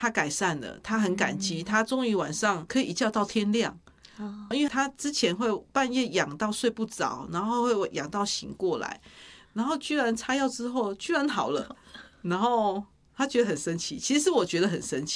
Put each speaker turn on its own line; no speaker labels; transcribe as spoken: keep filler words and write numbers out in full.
他改善了，他很感激，他终于晚上可以一觉到天亮。因为他之前会半夜痒到睡不着，然后会痒到醒过来，然后居然擦药之后居然好了，然后他觉得很神奇。其实我觉得很神奇，